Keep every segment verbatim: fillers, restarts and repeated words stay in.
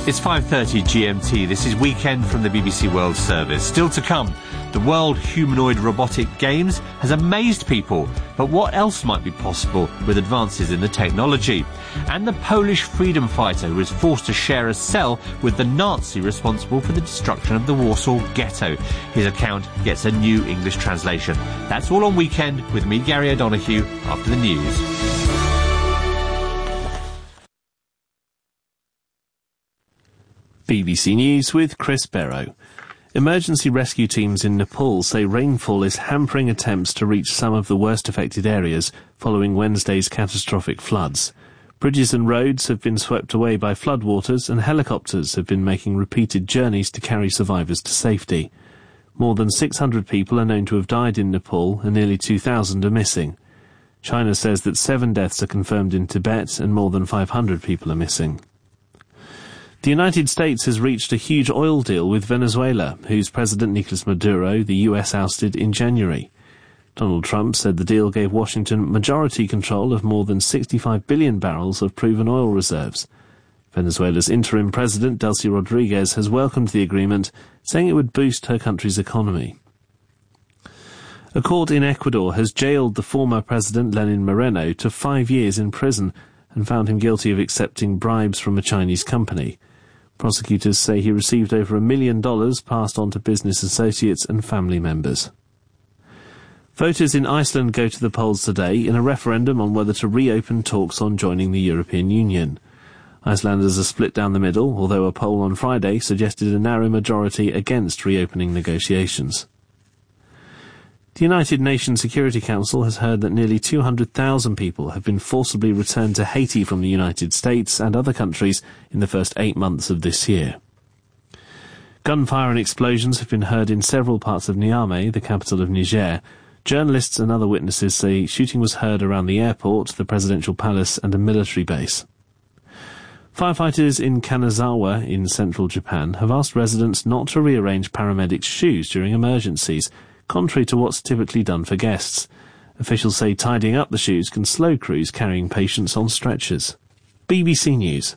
It's five thirty G M T. This is Weekend from the B B C World Service. Still to come, the World Humanoid Robotic Games has amazed people, but what else might be possible with advances in the technology? And the Polish freedom fighter who was forced to share a cell with the Nazi responsible for the destruction of the Warsaw Ghetto. His account gets a new English translation. That's all on Weekend with me, Gary O'Donoghue, after the news. B B C News with Chris Barrow. Emergency rescue teams in Nepal say rainfall is hampering attempts to reach some of the worst affected areas following Wednesday's catastrophic floods. Bridges and roads have been swept away by floodwaters and helicopters have been making repeated journeys to carry survivors to safety. More than six hundred people are known to have died in Nepal and nearly two thousand are missing. China says that seven deaths are confirmed in Tibet and more than five hundred people are missing. The United States has reached a huge oil deal with Venezuela, whose President Nicolas Maduro the U S ousted in January. Donald Trump said the deal gave Washington majority control of more than sixty-five billion barrels of proven oil reserves. Venezuela's interim president, Delcy Rodriguez, has welcomed the agreement, saying it would boost her country's economy. A court in Ecuador has jailed the former president Lenin Moreno to five years in prison and found him guilty of accepting bribes from a Chinese company. Prosecutors say he received over a million dollars passed on to business associates and family members. Voters in Iceland go to the polls today in a referendum on whether to reopen talks on joining the European Union. Icelanders are split down the middle, although a poll on Friday suggested a narrow majority against reopening negotiations. The United Nations Security Council has heard that nearly two hundred thousand people have been forcibly returned to Haiti from the United States and other countries in the first eight months of this year. Gunfire and explosions have been heard in several parts of Niamey, the capital of Niger. Journalists and other witnesses say shooting was heard around the airport, the presidential palace and a military base. Firefighters in Kanazawa in central Japan have asked residents not to rearrange paramedics' shoes during emergencies, contrary to what's typically done for guests. Officials say tidying up the shoes can slow crews carrying patients on stretchers. B B C News.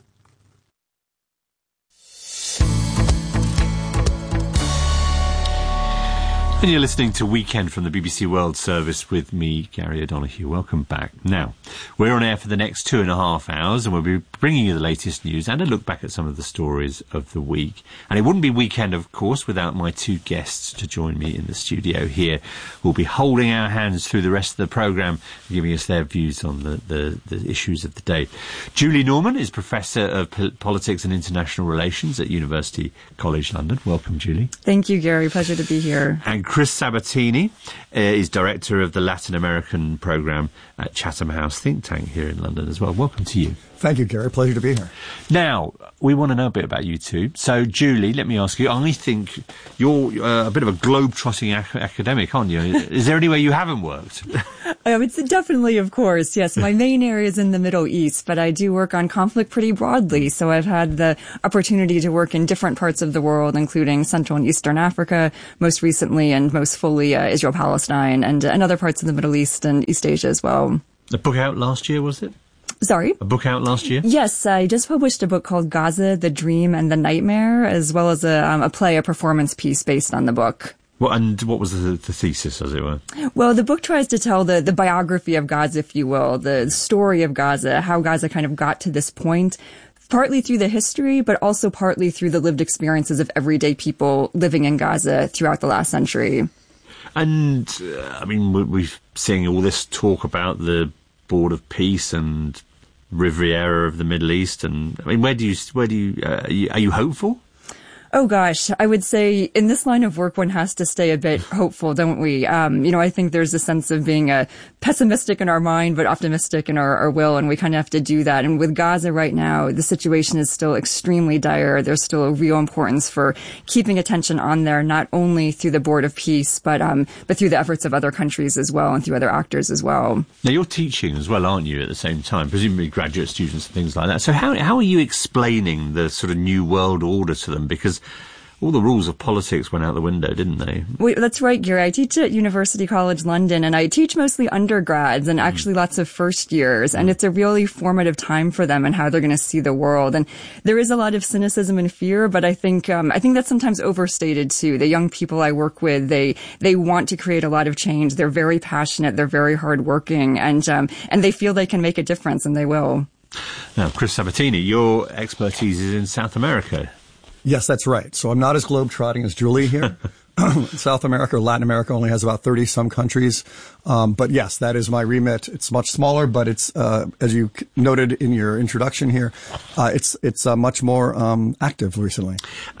And you're listening to Weekend from the B B C World Service with me, Gary O'Donoghue. Welcome back. Now, we're on air for the next two and a half hours, and we'll be bringing you the latest news and a look back at some of the stories of the week. And it wouldn't be Weekend, of course, without my two guests to join me in the studio here. We'll be holding our hands through the rest of the programme, giving us their views on the, the, the issues of the day. Julie Norman is Professor of P- Politics and International Relations at University College London. Welcome, Julie. Thank you, Gary. Pleasure to be here. And Chris Sabatini uh, is Director of the Latin American Programme at Chatham House think tank here in London as well. Welcome to you. Thank you, Gary. Pleasure to be here. Now, we want to know a bit about you two. So, Julie, let me ask you, I think you're uh, a bit of a globe-trotting ac- academic, aren't you? Is there anywhere you haven't worked? Oh, it's definitely, of course, yes. My main area is in the Middle East, but I do work on conflict pretty broadly. So I've had the opportunity to work in different parts of the world, including Central and Eastern Africa, most recently and most fully uh, Israel-Palestine, and, and other parts of the Middle East and East Asia as well. The book out last year, was it? Sorry? A book out last year? Yes, I just published a book called Gaza, the Dream and the Nightmare, as well as a, um, a play, a performance piece based on the book. Well, and what was the, the thesis, as it were? Well, the book tries to tell the, the biography of Gaza, if you will, the story of Gaza, how Gaza kind of got to this point, partly through the history, but also partly through the lived experiences of everyday people living in Gaza throughout the last century. And, uh, I mean, we're, we're seeing all this talk about the Board of Peace and Riviera of the Middle East, and I mean, where do you, where do you, uh, are you, are you hopeful? Oh gosh, I would say in this line of work one has to stay a bit hopeful, don't we? Um, you know, I think there's a sense of being uh, pessimistic in our mind, but optimistic in our, our will, and we kind of have to do that. And with Gaza right now, the situation is still extremely dire. There's still a real importance for keeping attention on there, not only through the Board of Peace, but um, but through the efforts of other countries as well, and through other actors as well. Now, you're teaching as well, aren't you, at the same time, presumably graduate students and things like that. So how how are you explaining the sort of new world order to them? Because all the rules of politics went out the window, didn't they? Wait, that's right, Gary. I teach at University College London, and I teach mostly undergrads and actually mm. lots of first years. And mm. it's a really formative time for them and how they're going to see the world. And there is a lot of cynicism and fear, but I think um, I think that's sometimes overstated too. The young people I work with, they they want to create a lot of change. They're very passionate. They're very hardworking, and um, and they feel they can make a difference, and they will. Now, Chris Sabatini, your expertise is in South America. Yes, that's right. So I'm not as globe-trotting as Julie here. South America or Latin America only has about thirty-some countries. Um, but yes, that is my remit. It's much smaller, but it's, uh, as you noted in your introduction here, uh, it's it's uh, much more um, active recently.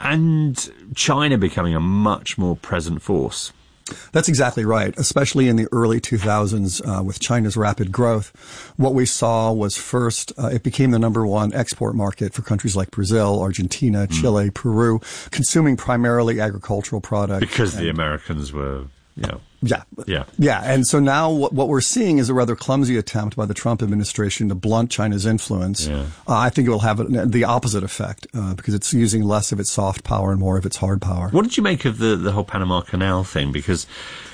And China becoming a much more present force. That's exactly right, especially in the early two thousands uh, with China's rapid growth. What we saw was first, uh, it became the number one export market for countries like Brazil, Argentina, mm. Chile, Peru, consuming primarily agricultural products. Because and, the Americans were, you know. Yeah. Yeah. Yeah. And so now what, what we're seeing is a rather clumsy attempt by the Trump administration to blunt China's influence. Yeah. Uh, I think it will have a, the opposite effect uh, because it's using less of its soft power and more of its hard power. What did you make of the, the whole Panama Canal thing? Because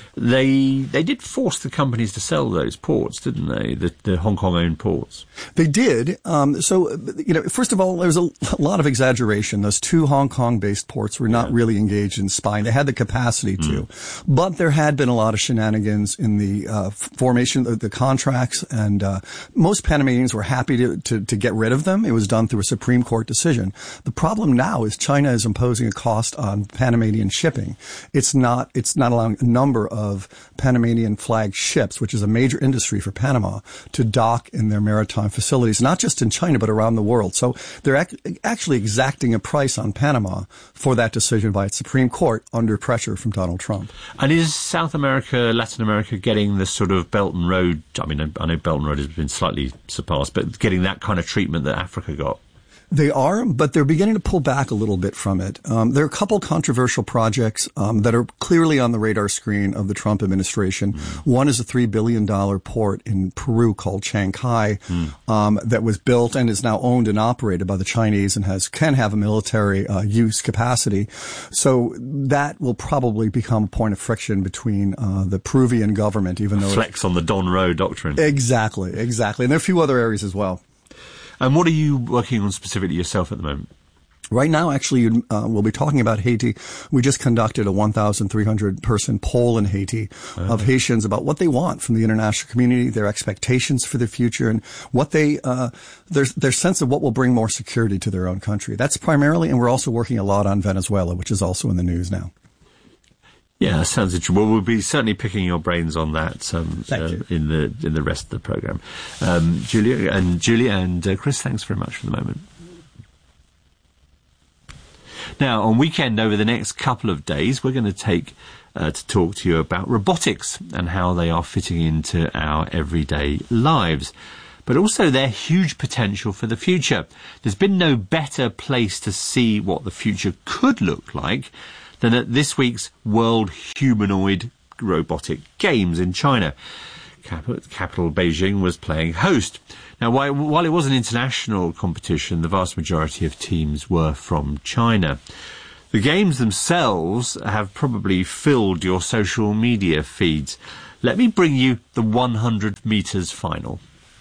they they did force the companies to sell those ports, didn't they? The, the Hong Kong-owned ports. They did. Um, so, you know, first of all, there was a, a lot of exaggeration. Those two Hong Kong-based ports were not yeah. really engaged in spying. They had the capacity to. Mm. But there had been a lot of shenanigans in the uh, formation of the contracts, and uh, most Panamanians were happy to, to, to get rid of them. It was done through a Supreme Court decision. The problem now is China is imposing a cost on Panamanian shipping. It's not, it's not allowing a number of of Panamanian flagged ships, which is a major industry for Panama, to dock in their maritime facilities, not just in China, but around the world. So they're ac- actually exacting a price on Panama for that decision by its Supreme Court under pressure from Donald Trump. And is South America, Latin America getting the sort of Belt and Road, I mean, I know Belt and Road has been slightly surpassed, but getting that kind of treatment that Africa got? They are, but they're beginning to pull back a little bit from it. Um, there are a couple controversial projects um, that are clearly on the radar screen of the Trump administration. Mm. One is a three billion dollars port in Peru called Chancay mm. um, that was built and is now owned and operated by the Chinese and has can have a military uh, use capacity. So that will probably become a point of friction between uh, the Peruvian government, even though flex on the Don Roe doctrine. Exactly, exactly, and there are a few other areas as well. And what are you working on specifically yourself at the moment? Right now, actually, uh, we'll be talking about Haiti. We just conducted a one thousand three hundred person poll in Haiti uh-huh. of Haitians about what they want from the international community, their expectations for the future, and what they, uh, their, their sense of what will bring more security to their own country. That's primarily, and we're also working a lot on Venezuela, which is also in the news now. Yeah, that sounds interesting. Well, we'll be certainly picking your brains on that um, uh, in the in the rest of the programme. Um, Julia and Julia and uh, Chris, thanks very much for the moment. Now, on Weekend, over the next couple of days, we're going to take uh, to talk to you about robotics and how they are fitting into our everyday lives, but also their huge potential for the future. There's been no better place to see what the future could look like than at this week's World Humanoid Robotic Games in China. Capital Beijing was playing host. Now, while it was an international competition, the vast majority of teams were from China. The games themselves have probably filled your social media feeds. Let me bring you the one hundred metres final.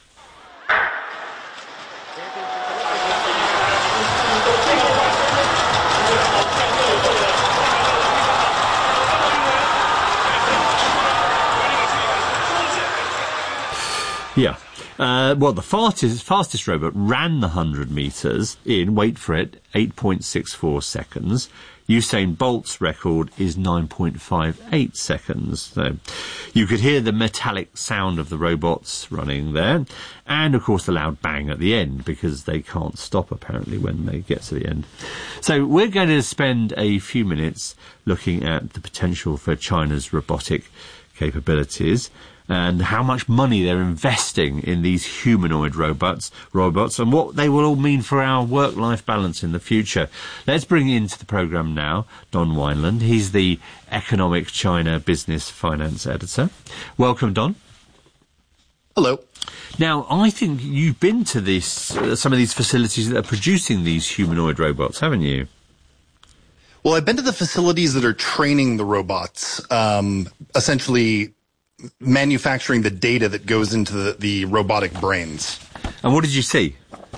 Yeah. Uh, well, the fastest, fastest robot ran the one hundred metres in, wait for it, eight point six four seconds. Usain Bolt's record is nine point five eight seconds. So you could hear the metallic sound of the robots running there. And, of course, the loud bang at the end, because they can't stop, apparently, when they get to the end. So we're going to spend a few minutes looking at the potential for China's robotic capabilities and how much money they're investing in these humanoid robots, robots, and what they will all mean for our work-life balance in the future. Let's bring into the programme now Don Wineland. He's the Economic China Business Finance Editor. Welcome, Don. Hello. Now, I think you've been to this, uh, some of these facilities that are producing these humanoid robots, haven't you? Well, I've been to the facilities that are training the robots, um, essentially manufacturing the data that goes into the, the robotic brains. And what did you see?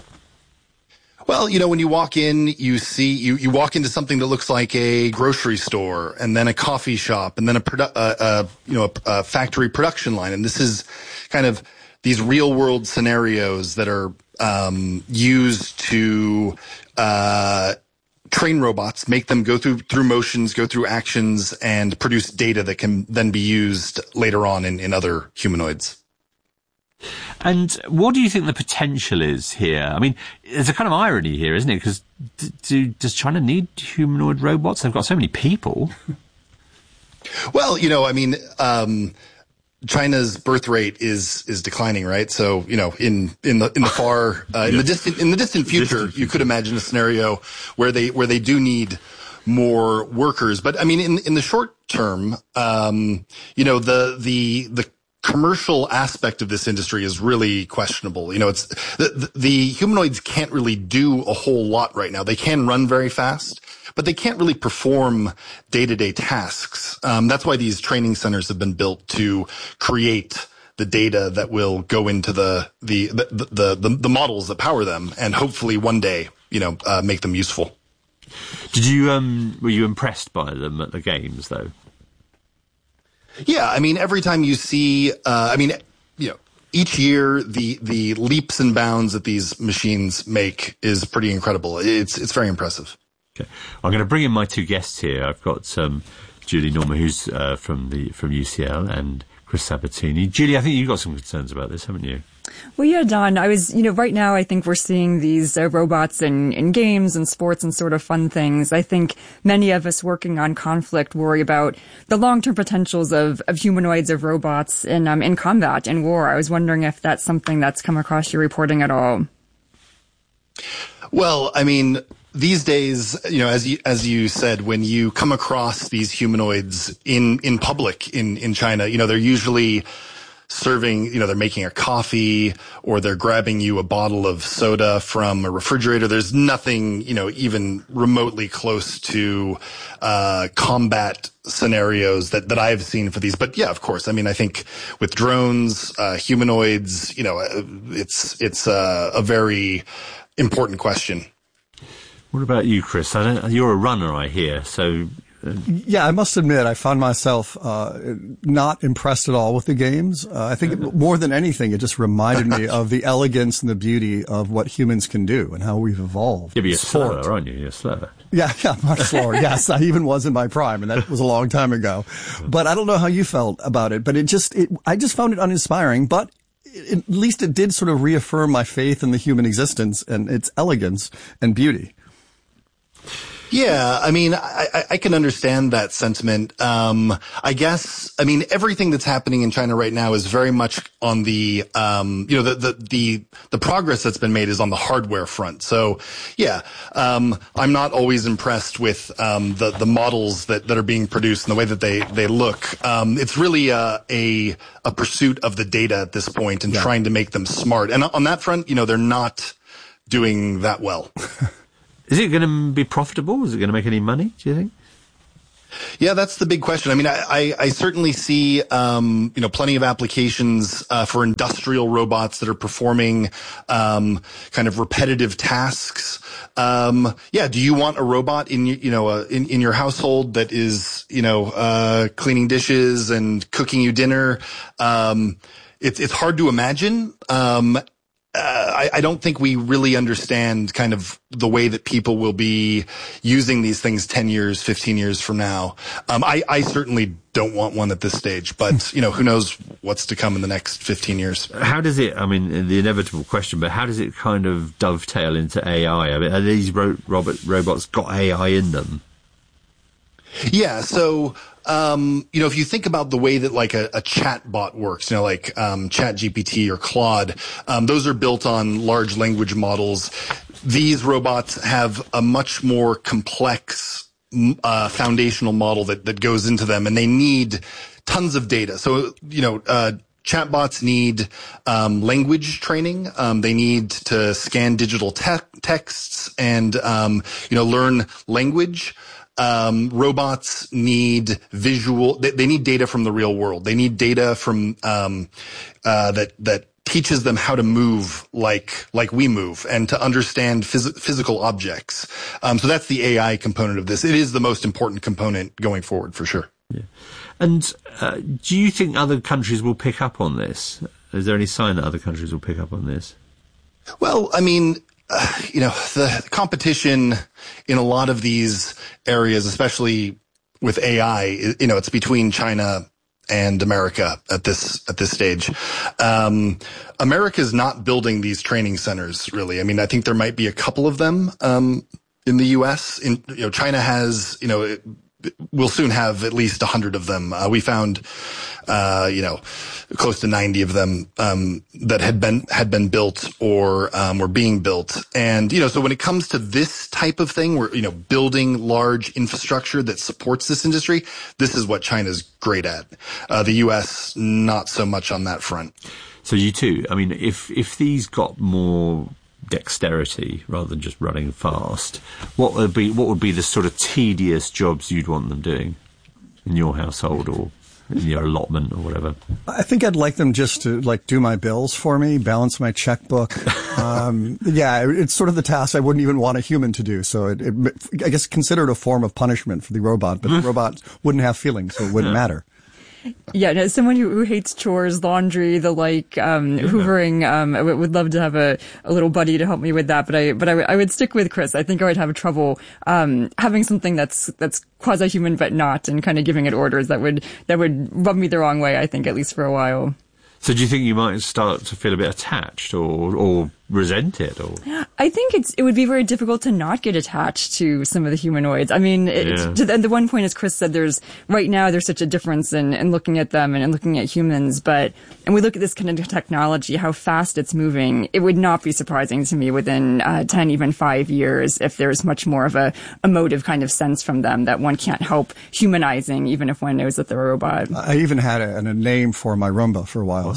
Well, you know, when you walk in, you see, you, you walk into something that looks like a grocery store, and then a coffee shop, and then a, produ- uh, uh, you know, a, a factory production line. And this is kind of these real world scenarios that are, um, used to, uh, train robots, make them go through, through motions, go through actions, and produce data that can then be used later on in, in other humanoids. And what do you think the potential is here? I mean, there's a kind of irony here, isn't it? Because do, do, does China need humanoid robots? They've got so many people. Well, you know, I mean, um, China's birth rate is is declining, right? So, you know, in in the in the far uh, in yeah. the distant in the distant future, distant. you could imagine a scenario where they where they do need more workers. But I mean, in in the short term, um, you know, the the the commercial aspect of this industry is really questionable. You know, it's the, the humanoids can't really do a whole lot right now. They can run very fast, but they can't really perform day-to-day tasks. Um, that's why these training centers have been built to create the data that will go into the the the the, the, the models that power them, and hopefully one day, you know, uh, make them useful. Did you um were you impressed by them at the games though? Yeah, I mean, every time you see, uh, I mean, you know, each year the the leaps and bounds that these machines make is pretty incredible. It's it's very impressive. Okay, I'm going to bring in my two guests here. I've got um, Julie Norman, who's uh, from the from U C L, and Chris Sabatini. Julie, I think you've got some concerns about this, haven't you? Well, yeah, Don, I was, you know, right now I think we're seeing these uh, robots in, in games and sports and sort of fun things. I think many of us working on conflict worry about the long-term potentials of, of humanoids, of robots in, um, in combat, in war. I was wondering if that's something that's come across your reporting at all. Well, I mean, these days, you know, as you, as you said, when you come across these humanoids in, in public in, in China, you know, they're usually serving, you know, they're making a coffee or they're grabbing you a bottle of soda from a refrigerator. There's nothing, you know, even remotely close to, uh, combat scenarios that, that I've seen for these. But yeah, of course. I mean, I think with drones, uh, humanoids, you know, it's, it's, uh, a very important question. What about you, Chris? I don't, you're a runner, I hear, so... Yeah, I must admit, I found myself uh not impressed at all with the games. Uh, I think it, more than anything, it just reminded me of the elegance and the beauty of what humans can do and how we've evolved. Yeah, but you're Sport. slower, aren't you? You're slower. Yeah, yeah, much slower. Yes, I even was in my prime, and that was a long time ago. But I don't know how you felt about it, but it just, it, I just found it uninspiring, but it, at least it did sort of reaffirm my faith in the human existence and its elegance and beauty. Yeah, I mean, I, I can understand that sentiment. Um, I guess, I mean, everything that's happening in China right now is very much on the, um, you know, the, the, the, the progress that's been made is on the hardware front. So, yeah, um, I'm not always impressed with, um, the, the models that, that are being produced and the way that they, they look. Um, it's really a, a, a pursuit of the data at this point and yeah. trying to make them smart. And on that front, you know, they're not doing that well. Is it going to be profitable? Is it going to make any money, do you think? Yeah, that's the big question. I mean, I, I, I certainly see, um, you know, plenty of applications, uh, for industrial robots that are performing, um, kind of repetitive tasks. Um, yeah, do you want a robot in, you know, uh, in, in your household that is, you know, uh, cleaning dishes and cooking you dinner? Um, it's, it's hard to imagine. Um, Uh, I, I don't think we really understand kind of the way that people will be using these things ten years, fifteen years from now. Um, I, I certainly don't want one at this stage, but, you know, who knows what's to come in the next fifteen years. How does it, I mean, the inevitable question, but how does it kind of dovetail into A I? I mean, are these ro- robot, robots got A I in them? Yeah, so, um, you know, if you think about the way that like a, a chat bot works, you know, like, um, ChatGPT or Claude, um, those are built on large language models. These robots have a much more complex, uh, foundational model that, that goes into them, and they need tons of data. So, you know, uh, chatbots need um, language training. Um, they need to scan digital te- texts and, um, you know, learn language. um, robots need visual, they, they need data from the real world. They need data from, um, uh, that, that teaches them how to move like, like we move and to understand phys- physical objects. Um, so that's the A I component of this. It is the most important component going forward for sure. Yeah. And, uh, do you think other countries will pick up on this? Is there any sign that other countries will pick up on this? Well, I mean, uh, you know, the competition in a lot of these areas, especially with A I, you know, it's between China and America at this, at this stage. Um, America's not building these training centers, really. I mean, I think there might be a couple of them, um, in the U S. In, you know, China has, you know, it, we'll soon have at least a hundred of them. Uh, we found, uh, you know, close to ninety of them, um, that had been, had been built or, um, were being built. And, you know, so when it comes to this type of thing, where, you know, building large infrastructure that supports this industry, this is what China's great at. Uh, the U S, not so much on that front. So you too, I mean, if, if these got more dexterity rather than just running fast, what would be what would be the sort of tedious jobs you'd want them doing in your household or in your allotment or whatever? I think I'd like them just to like do my bills for me, balance my checkbook. um, yeah, it's sort of the task I wouldn't even want a human to do. So it, it I guess considered a form of punishment for the robot, but the robot wouldn't have feelings, so it wouldn't matter. Yeah, no, someone who, who hates chores, laundry, the like, um, yeah. hoovering, um, I w- would love to have a, a little buddy to help me with that, but I, but I, w- I would stick with Chris. I think I would have trouble, um, having something that's, that's quasi-human but not, and kind of giving it orders that would, that would rub me the wrong way, I think, at least for a while. So do you think you might start to feel a bit attached or, or resent it? Or I think it's it would be very difficult to not get attached to some of the humanoids. I mean, it, yeah. to the, the one point, as Chris said, there's right now there's such a difference in, in looking at them and in looking at humans. But and we look at this kind of technology, how fast it's moving. It would not be surprising to me within uh, ten, even five years, if there's much more of a emotive kind of sense from them that one can't help humanizing, even if one knows that they're a robot. I even had a, a name for my Roomba for a while.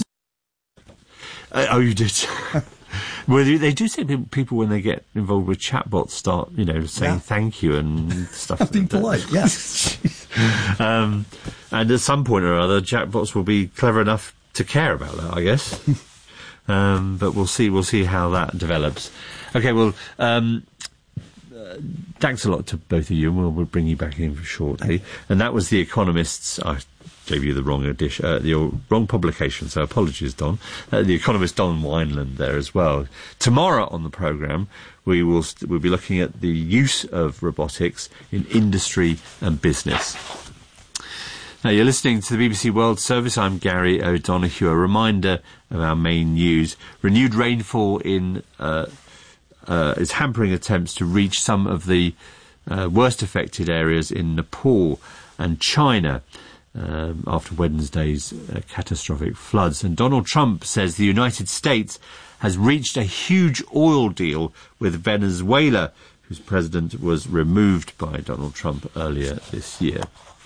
Uh, oh, you did. Well, they do say that people, when they get involved with chatbots, start, you know, saying yeah. thank you and stuff. Being polite, yes. um, and at some point or other, chatbots will be clever enough to care about that, I guess. um, but we'll see. We'll see how that develops. Okay. Well, um, uh, thanks a lot to both of you. We'll, we'll bring you back in shortly. And that was The Economist's. I gave you the wrong edition, uh, the wrong publication, so apologies, Don. Uh, the Economist Don Wineland there as well. Tomorrow on the programme, we will st- we'll be looking at the use of robotics in industry and business. Now, you're listening to the B B C World Service. I'm Gary O'Donoghue. A reminder of our main news. Renewed rainfall in uh, uh, is hampering attempts to reach some of the uh, worst affected areas in Nepal and China. Um, after Wednesday's uh, catastrophic floods. And Donald Trump says the United States has reached a huge oil deal with Venezuela, whose president was removed by Donald Trump earlier this year.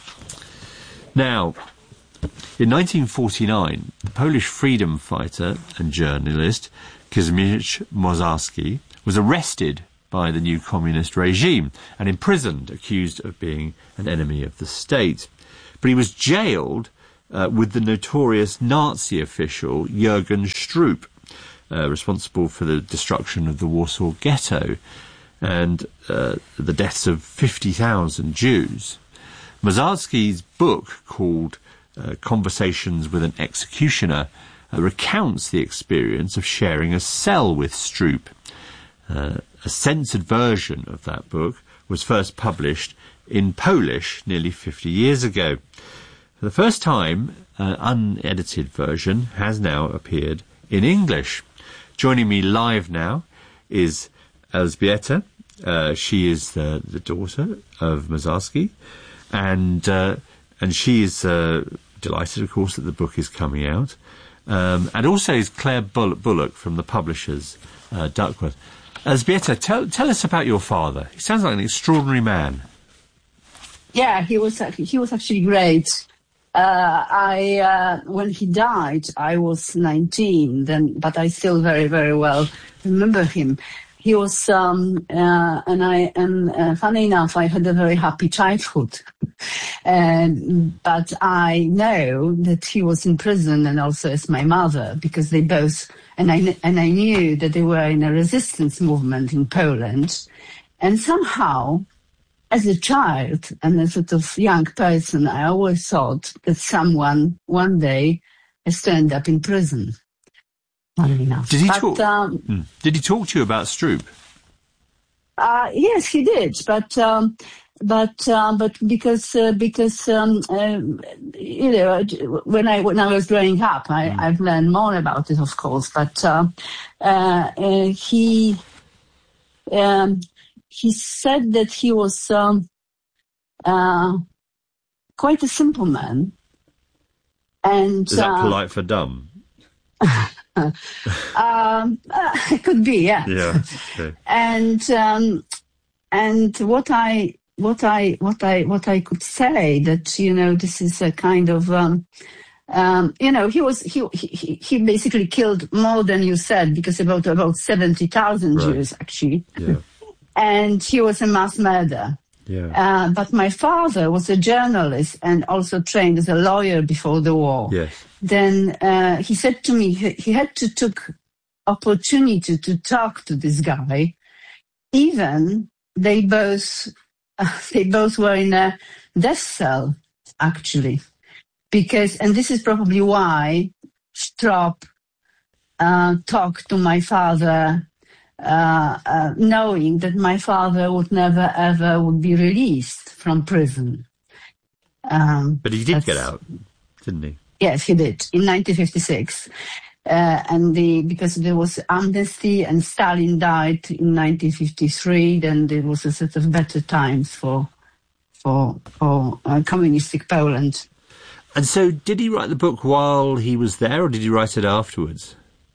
Now, in nineteen forty-nine, the Polish freedom fighter and journalist Kazimierz Mozarsky was arrested by the new communist regime and imprisoned, accused of being an enemy of the state. But he was jailed uh, with the notorious Nazi official Jürgen Stroop, uh, responsible for the destruction of the Warsaw Ghetto and uh, the deaths of fifty thousand Jews. Mozarsky's book, called uh, Conversations with an Executioner, uh, recounts the experience of sharing a cell with Stroop. Uh, a censored version of that book was first published in Polish nearly fifty years ago. For the first time, an unedited version has now appeared in English. Joining me live now is Elżbieta. Uh, she is the, the daughter of Mozarsky, and uh, and she is uh, delighted, of course, that the book is coming out. Um, and also is Claire Bullock from the publishers, uh, Duckworth. Elżbieta, tell, tell us about your father. He sounds like an extraordinary man. Yeah, he was he was actually great. Uh, I uh, when he died, I was nineteen then, but I still very very well remember him. he was, um, uh, and I, and uh, funny enough, I had a very happy childhood. and, but I know that he was in prison, and also as my mother, because they both, and I, and I knew that they were in a resistance movement in Poland. And somehow, as a child and a sort of young person, I always thought that someone one day has to end up in prison. Funny enough. Did he but, talk? Um, hmm. Did he talk to you about Stroop? Uh, yes, he did, but um, but uh, but because uh, because um, uh, you know, when I when I was growing up, I, mm. I've learned more about it, of course. But uh, uh, uh, he um, he said that he was um, uh, quite a simple man, and is that uh, polite for dumb? um, uh, it could be, yeah. Yeah. Okay. And um, and what I what I what I what I could say that you know this is a kind of um, um, you know he was he, he he basically killed more than you said, because about about seventy thousand right. Jews actually, yeah. And he was a mass murderer. Yeah. Uh, but my father was a journalist and also trained as a lawyer before the war. Yes. Then uh, he said to me he, he had to took opportunity to talk to this guy. Even they both uh, they both were in a death cell actually, because and this is probably why Stroop uh, talked to my father. Uh, uh, knowing that my father would never ever would be released from prison. Um, but he did get out, didn't he? Yes, he did, in nineteen fifty-six. Uh, and the, because there was amnesty and Stalin died in nineteen fifty-three, then there was a sort of better times for, for, for uh, communistic Poland. And so did he write the book while he was there, or did he write it afterwards?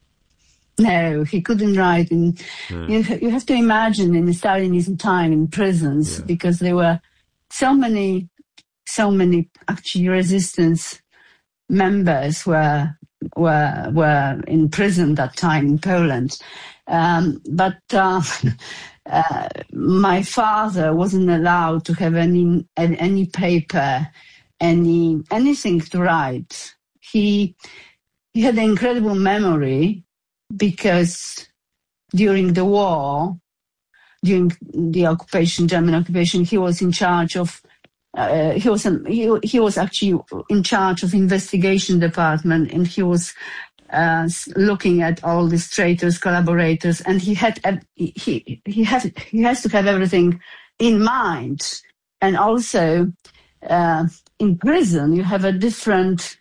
No, he couldn't write. In, yeah. you, you have to imagine in the Stalinism time in prisons, yeah. because there were so many, so many actually resistance members were were were in prison that time in Poland. Um, but uh, uh, my father wasn't allowed to have any any paper, any anything to write. He he had an incredible memory. Because during the war, during the occupation, German occupation, he was in charge of, uh, he was an, he, he was actually in charge of investigation department, and he was uh, looking at all these traitors, collaborators, and he had he he has he has to have everything in mind, and also uh, in prison you have a different.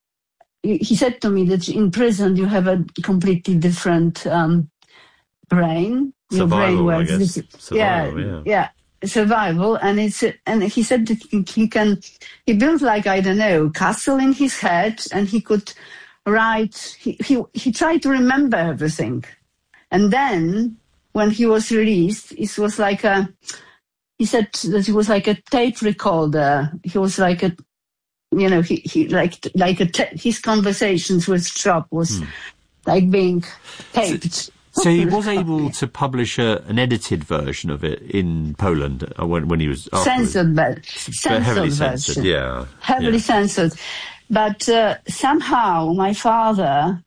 He said to me that in prison you have a completely different um, brain. Your survival, brain works. I guess. Survival, yeah, yeah, yeah, survival. And it's and he said that he can. He built like I don't know castle in his head, and he could write. He he he tried to remember everything, and then when he was released, it was like a. He said that it was like a tape recorder. He was like a. You know, he, he like like a te- his conversations with Stroop was mm. like being taped. So, so he was able to publish a, an edited version of it in Poland uh, when when he was censored, but censored heavily version. censored, yeah, heavily yeah. censored. But uh, somehow my father,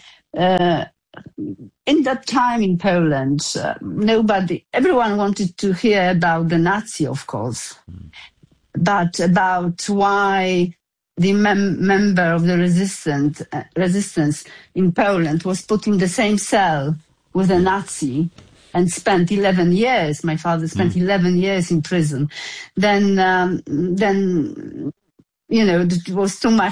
uh, in that time in Poland, uh, nobody, everyone wanted to hear about the Nazi, of course. Mm. But about why the mem- member of the resistance, uh, resistance in Poland was put in the same cell with a Nazi and spent eleven years. My father spent mm. eleven years in prison. Then, um, then, you know, it was too much